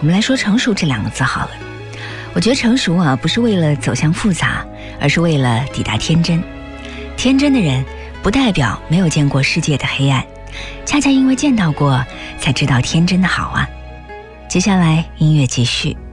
我们来说成熟这2个字好了。我觉得成熟啊，不是为了走向复杂，而是为了抵达天真。天真的人不代表没有见过世界的黑暗，恰恰因为见到过，才知道天真的好啊。接下来音乐继续。